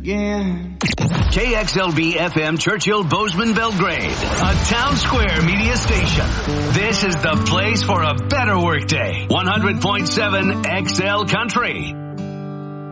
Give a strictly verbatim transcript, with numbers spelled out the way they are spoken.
again. K X L B F M Churchill Bozeman Belgrade, a town square media station. This is the place for a better workday. one hundred point seven X L Country.